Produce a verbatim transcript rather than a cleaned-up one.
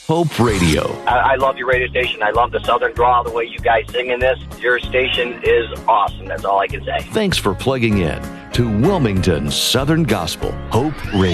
Hope Radio. I, I love your radio station. I love the Southern drawl, the way you guys sing in this. Your station is awesome. That's all I can say. Thanks for plugging in to Wilmington Southern Gospel, Hope Radio.